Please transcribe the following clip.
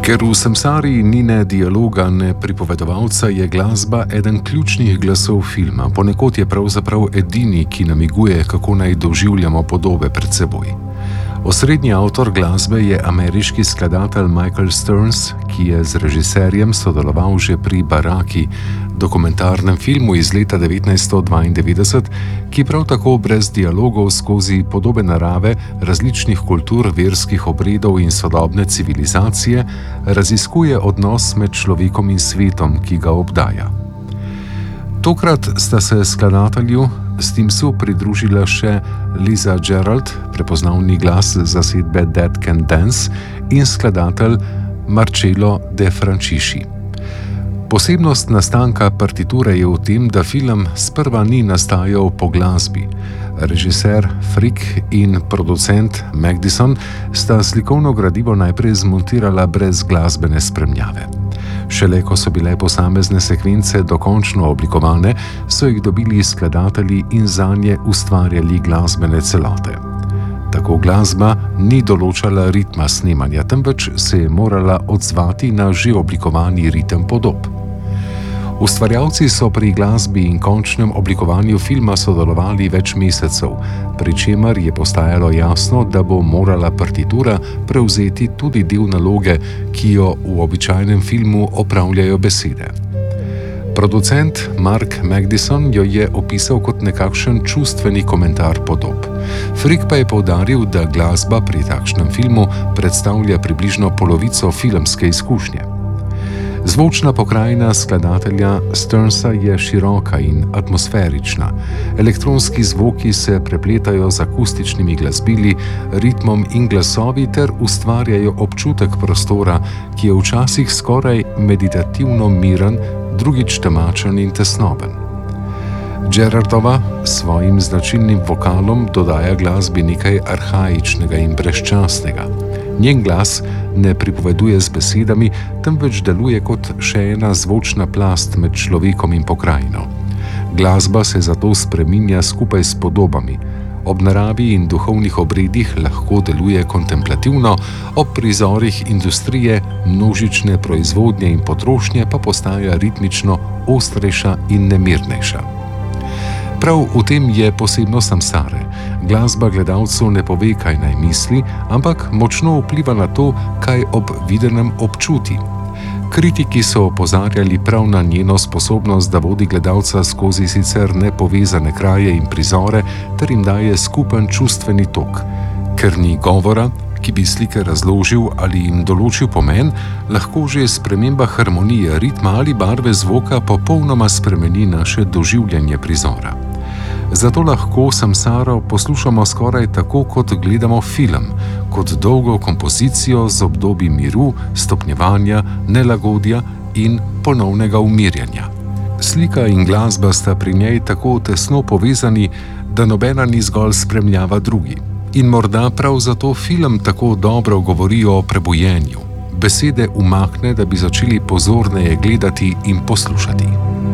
Ker v Samsari ni ne dialoga, ne pripovedovalca, je glasba eden ključnih glasov filma, ponekod je pravzaprav edini, ki namiguje, kako naj doživljamo podobe pred seboj. Osrednji avtor glasbe je ameriški skladatelj Michael Stearns, ki je z režiserjem sodeloval že pri Baraki, dokumentarnem filmu iz leta 1992, ki prav tako brez dialogov skozi podobe narave, različnih kultur, verskih obredov in sodobne civilizacije raziskuje odnos med človekom in svetom, ki ga obdaja. Tokrat sta se skladatelju Stearnsu pridružila še Liza Gerald, prepoznavni glas zasedbe Dead Can Dance, in skladatelj Marcello De Francisci. Posebnost nastanka partiture je v tem, da film sprva ni nastajal po glasbi. Režiser Frick in producent Magdison sta slikovno gradivo najprej zmontirala brez glasbene spremljave. Šele ko so bile posamezne sekvence dokončno oblikovane, so jih dobili skladatelji in zanje ustvarjali glasbene celote. Tako glasba ni določala ritma snemanja, temveč se je morala odzvati na že oblikovani ritem podob. Ustvarjalci so pri glasbi in končnem oblikovanju filma sodelovali več mesecev, pri čemer je postajalo jasno, da bo morala partitura prevzeti tudi del naloge, ki jo v običajnem filmu opravljajo besede. Producent Mark Magdison jo je opisal kot nekakšen čustveni komentar podob. Frick pa je poudaril, da glasba pri takšnem filmu predstavlja približno polovico filmske izkušnje. Zvočna pokrajina skladatelja Stearnsa je široka in atmosferična. Elektronski zvoki se prepletajo z akustičnimi glasbili, ritmom in glasovi ter ustvarjajo občutek prostora, ki je včasih skoraj meditativno miren, drugič temačen in tesnoben. Gerardova s svojim značilnim vokalom dodaja glasbi nekaj arhaičnega in brezčasnega. Njen glas ne pripoveduje z besedami, temveč deluje kot še ena zvočna plast med človekom in pokrajino. Glasba se zato spreminja skupaj s podobami. Ob naravi in duhovnih obredih lahko deluje kontemplativno, ob prizorih industrije, množične proizvodnje in potrošnje pa postaja ritmično ostrejša in nemirnejša. Prav v tem je posebnost Samsare. Glasba gledalcu ne pove, kaj naj misli, ampak močno vpliva na to, kaj ob videnem občuti. Kritiki so opozarjali prav na njeno sposobnost, da vodi gledalca skozi sicer nepovezane kraje in prizore, ter jim daje skupen čustveni tok. Ker ni govora, ki bi slike razložil ali jim določil pomen, lahko že sprememba harmonije, ritma ali barve zvoka popolnoma spremeni naše doživljanje prizora. Zato lahko Samsaro poslušamo skoraj tako, kot gledamo film, kot dolgo kompozicijo z obdobji miru, stopnjevanja, nelagodja in ponovnega umirjanja. Slika in glasba sta pri njej tako tesno povezani, da nobena ni zgolj spremljava drugi. In morda prav zato film tako dobro govori o prebujenju. Besede umakne, da bi začeli pozorneje gledati in poslušati.